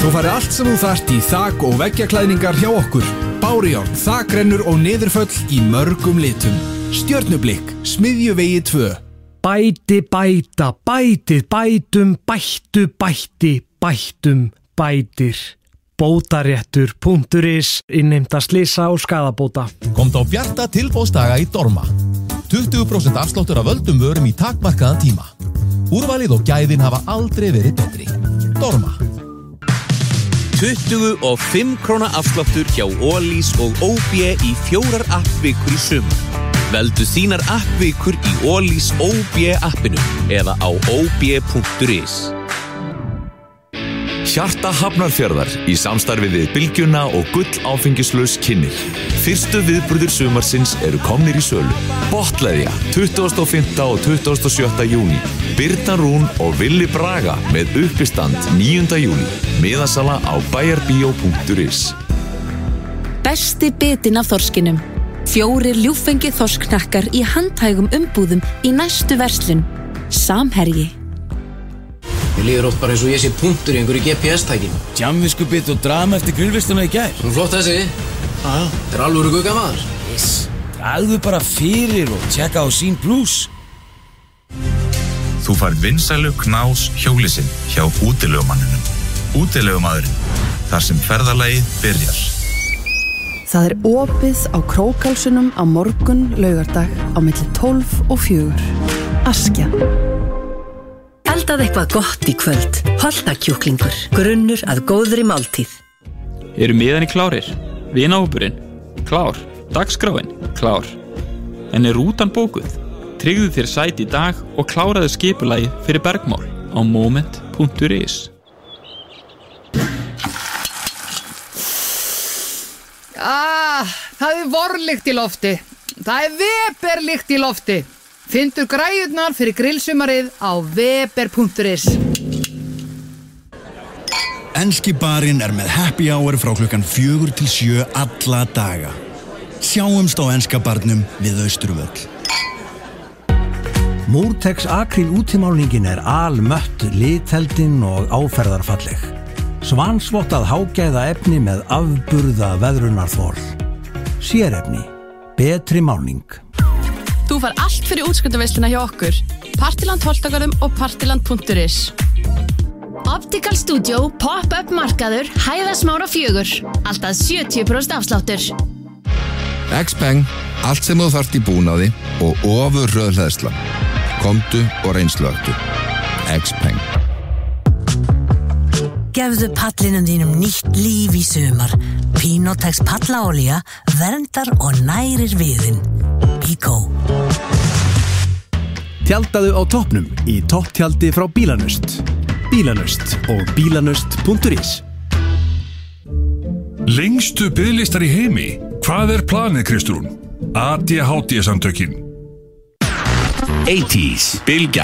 Þú færð allt sem þú þarft í þak- og veggjaklæðningar hjá okkur. Bárujárn, þakrennur og niðurföll í mörgum litum. Stjörnublikk, Smiðjuvegi 2. Bæti, bæta, bætið, bætum, bættu, bætti, bættum, bætir. Bótaréttur.is, innheimta slysa og skaðabóta. Komdu á bjarta tilboðsdaga í Dorma. 20% afsláttur af völdum vörum í takmarkaðan tíma. Úrvalið og gæðin hafa aldrei verið betri. Dorma. 25 króna afsláttur hjá Ólís og OB í 4 appvikur í sumar. Veldu þínar appvikur í Ólís OB appinu eða á ob.is. Hjarta Hafnarfjarðar í samstarfi við Bylgjuna og Gull áfengislaus kynnir. Fyrstu viðburðir sumarsins eru komnir í sölu. Botleðja 25. og 27. júní. Birna Rún og Villi Braga með uppistand 9. júní. Miðasala á bæjarbíó.is. Besti bitinn af þorskinum. 4 ljúffengi þorsknakkar í handhægum umbúðum í næstu verslun. Samherji. Mér líður oft bara eins og ég sé punktur í einhverju GPS-tækinu. Djamviskubitt og drama eftir grillvistuna í gær. Flott þessi. Þetta er alvöru guggamaður. Dragðu bara fyrir og tjekka á Sín Plus. Þú færð vinsælu knás hjólisinn hjá útilegumanninum. Útilegumaðurinn, þar sem ferðalagið byrjar. Það er opið á Krókálsunum á morgun laugardag á milli 12 og 4. Askja. Eldað eitthvað gott í kvöld. Holtakjúklingur. Grunnur að góðri máltíð. Eru miðan í klárir? Vinahópurinn? Klár. Dagskráin? Klár. En er rútan bókuð? Tryggðu þér sæti í dag og kláraðu skipulagið fyrir bergmál á moment.is. Það er vorlykt í lofti. Það er Weberlykt í lofti. Fyndu græjurnar fyrir grillsumarið á weber.is. Enski barinn er með happy hour frá klukkan 4 til 7 alla daga. Sjáumst á enska barnum við Austurvöll. Múrtex akríl útimálningin er almött, litheldin og áferðarfalleg. Svansvottað hágæða efni með afburða veðrunarþol. Sérefni. Betri málning. Þú fær allt fyrir útskriftarveisluna hjá okkur. Partiland Holtagörðum og partiland.is. Optical Studio, pop-up markaður, Hæðasmára 4. Alltaf 70% afsláttur. Xpeng, allt sem þú þarft í búnaði og ofurhröð hleðsla. Komdu og reynsluaktu. Xpeng. Gefðu pallinum þínum nýtt líf í sumar. Pinotex pallaolía verndar og nærir viðinn. Bíkó. Tjaldaðu á toppnum í topptjaldi frá Bílanust. Bílanust og bílanust.is. Lengstu biðlistar í heimi. Hvað er planið, Kristrún? ADHD-samtökin. 80s, Bylgja,